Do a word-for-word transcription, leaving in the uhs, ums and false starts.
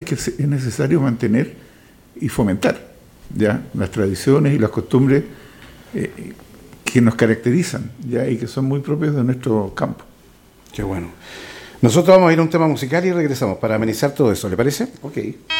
que es necesario mantener y fomentar, ¿ya? Las tradiciones y las costumbres eh, que nos caracterizan, ¿ya? Y que son muy propios de nuestro campo. Qué bueno. Nosotros vamos a ir a un tema musical y regresamos para amenizar todo eso, ¿le parece? Ok.